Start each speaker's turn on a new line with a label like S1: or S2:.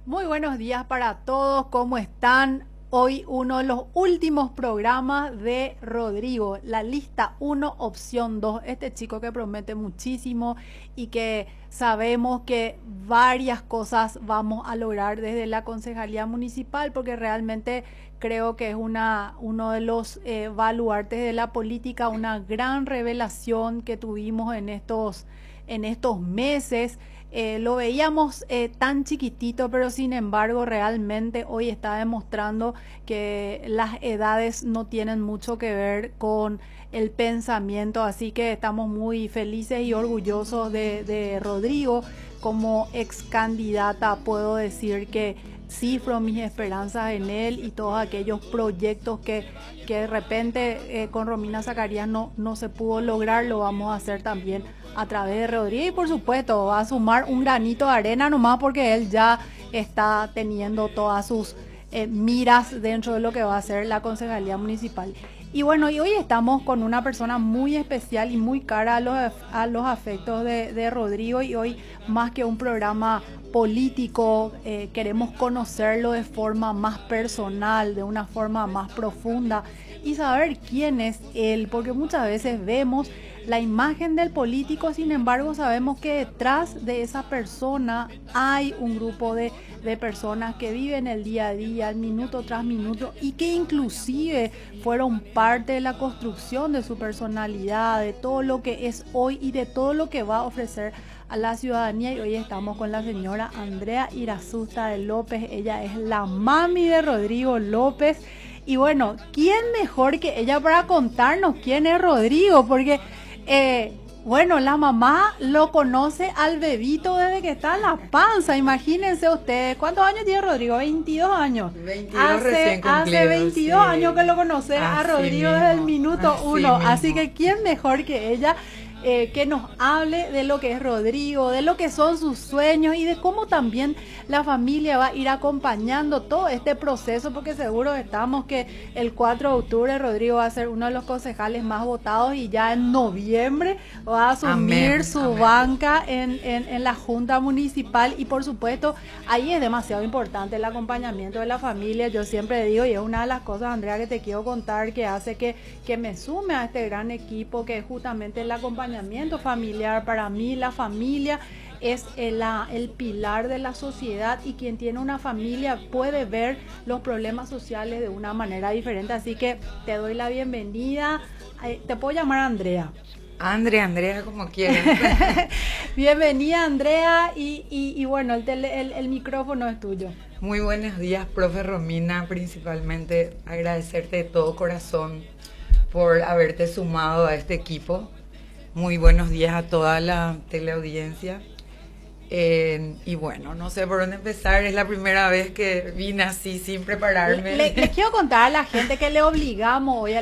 S1: Muy buenos días para todos, ¿cómo están? Hoy uno de los últimos programas de Rodrigo, la lista 1, opción 2. Este chico que promete muchísimo y que sabemos que varias cosas vamos a lograr desde la Concejalía Municipal, porque realmente creo que es uno de los baluartes de la política, una gran revelación que tuvimos en estos meses. Lo veíamos tan chiquitito, pero sin embargo realmente hoy está demostrando que las edades no tienen mucho que ver con el pensamiento, así que estamos muy felices y orgullosos de Rodrigo. Como ex candidata puedo decir que cifro mis esperanzas en él y todos aquellos proyectos que de repente con Romina Zacarías no se pudo lograr, lo vamos a hacer también a través de Rodrigo, y por supuesto va a sumar un granito de arena nomás porque él ya está teniendo todas sus miras dentro de lo que va a ser la Concejalía Municipal. Y bueno, y hoy estamos con una persona muy especial y muy cara a los afectos de Rodrigo, y hoy más que un programa político queremos conocerlo de forma más personal, de una forma más profunda y saber quién es él, porque muchas veces vemos la imagen del político, sin embargo sabemos que detrás de esa persona hay un grupo de personas que viven el día a día, el minuto tras minuto, y que inclusive fueron parte de la construcción de su personalidad, de todo lo que es hoy y de todo lo que va a ofrecer a la ciudadanía. Y hoy estamos con la señora Andrea Irazusta de López. Ella es la mami de Rodrigo López. Y bueno, ¿quién mejor que ella para contarnos quién es Rodrigo? Porque bueno, la mamá lo conoce al bebito desde que está en la panza. Imagínense ustedes, ¿cuántos años tiene Rodrigo? 22 años.
S2: 22 recién cumplidos.
S1: Hace 22
S2: sí.
S1: años que lo conoce a Rodrigo desde el minuto 1. Así que ¿quién mejor que ella que nos hable de lo que es Rodrigo, de lo que son sus sueños y de cómo también la familia va a ir acompañando todo este proceso? Porque seguro estamos que el 4 de octubre Rodrigo va a ser uno de los concejales más votados y ya en noviembre va a asumir su banca en la Junta Municipal, y por supuesto ahí es demasiado importante el acompañamiento de la familia. Yo siempre digo, y es una de las cosas, Andrea, que te quiero contar, que hace que me sume a este gran equipo, que es justamente el acompañamiento familiar. Para mí la familia es el pilar de la sociedad, y quien tiene una familia puede ver los problemas sociales de una manera diferente. Así que te doy la bienvenida. Te puedo llamar Andrea.
S2: Andrea, como quieras.
S1: Bienvenida, Andrea, y bueno, el micrófono es tuyo.
S2: Muy buenos días, profe Romina. Principalmente agradecerte de todo corazón por haberte sumado a este equipo. Muy buenos días a toda la teleaudiencia. Y bueno, no sé por dónde empezar. Es la primera vez que vine así sin prepararme.
S1: Les quiero contar a la gente que le obligamos hoy a